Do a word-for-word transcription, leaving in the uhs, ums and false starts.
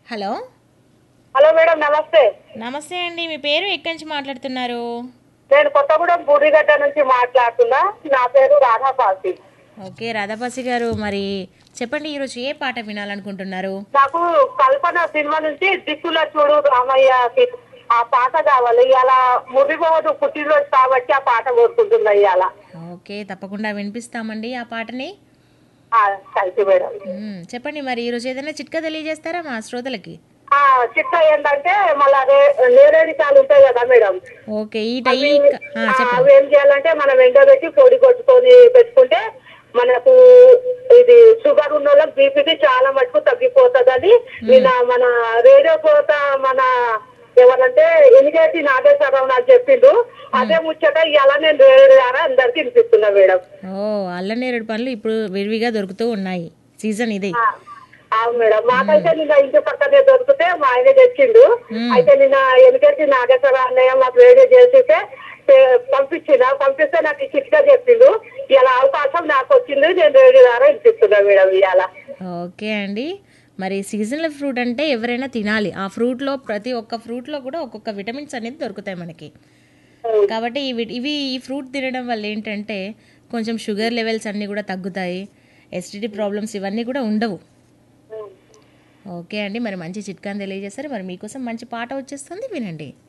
Hello. Hello madam, నమస్తే. నమస్తే అండి. మీ పేరు ఎక్కడి నుంచి మాట్లాడుతున్నారు? నేను కొత్తగూడెం బూడిగడ్డ నుంచి మాట్లాడుతున్నా. నా పేరు రాధాపాసి. ఓకే రాధాపాసి గారు, మరి చెప్పండి ఈరోజు ఏ పాట వినాలనుకుంటున్నారు? నాకు కల్పన సినిమా నుంచి దిక్కుల చూడు రామయ్యకి ఆ పాట కావాలి. ఇలా మురిపోవద్దు పుట్టినరోజు కాబట్టి ఆ పాట కోరుకుంటున్నా ఇవాళ. ఓకే, తప్పకుండా వినిపిస్తామండి ఆ పాటని. Thank you madam. మ్మ్, చెప్పండి మరి ఈరోజు ఏదైనా చిట్కా తెలియజేస్తారా మా శ్రోతలకి? ఆ చిట్కా ఏంటంటే మళ్ళా నేరేడికాయలు ఉంటాయి కదా మేడం, ఓకే ఈ టై అవి ఈ క- ఆ, ఆ, చెప్పండి. అవి ఏం చేయాలంటే మనం ఎండబెట్టి పొడి కొట్టుకొని పెట్టుకుంటే మనకు ఇది షుగర్ ఉన్న వాళ్ళకి బీపీకి చాలా మటుకు తగ్గిపోతుందని నిన్న మన రేడియో కోత మన ఎవరంటే ఎనిగేటి నాగేశ్వరరావు నాకు చెప్పిండు. అదే ముచ్చట ఇలా నేను రేడియో ద్వారా అందరికి వినిపిస్తున్నా మేడం. ఓ, అల్లనేరేడు పండ్లు ఇప్పుడు విరివిగా దొరుకుతూ ఉన్నాయి, సీజన్ ఇది. ఆ, అవును మేడం, మాకైతే నిన్న ఇంటి పక్కనే దొరికితే మా ఆయన తెచ్చిండు. అయితే నిన్న ఎనికేటి నాగేశ్వర అన్నయ్య మాకు రేడియో చేసితే పంపించిన పంపిస్తే నాకు ఈ చిట్కా చెప్పిండు. ఇలా అవకాశం నాకు వచ్చింది, నేను రేడియో ద్వారా వినిపిస్తున్నా మేడం ఇవాళ. ఓకే అండి. మరి సీజనల్ ఫ్రూట్ అంటే ఎవరైనా తినాలి. ఆ ఫ్రూట్లో ప్రతి ఒక్క ఫ్రూట్లో కూడా ఒక్కొక్క విటమిన్స్ అనేది దొరుకుతాయి మనకి. కాబట్టి ఇవి ఇవి ఈ ఫ్రూట్ తినడం వల్ల ఏంటంటే కొంచెం షుగర్ లెవెల్స్ అన్నీ కూడా తగ్గుతాయి, ఎసిడిటీ ప్రాబ్లమ్స్ ఇవన్నీ కూడా ఉండవు. ఓకే అండి, మరి మంచి చిట్కాని తెలియజేస్తారు. మరి మీకోసం మంచి పాట వచ్చేస్తుంది, వినండి.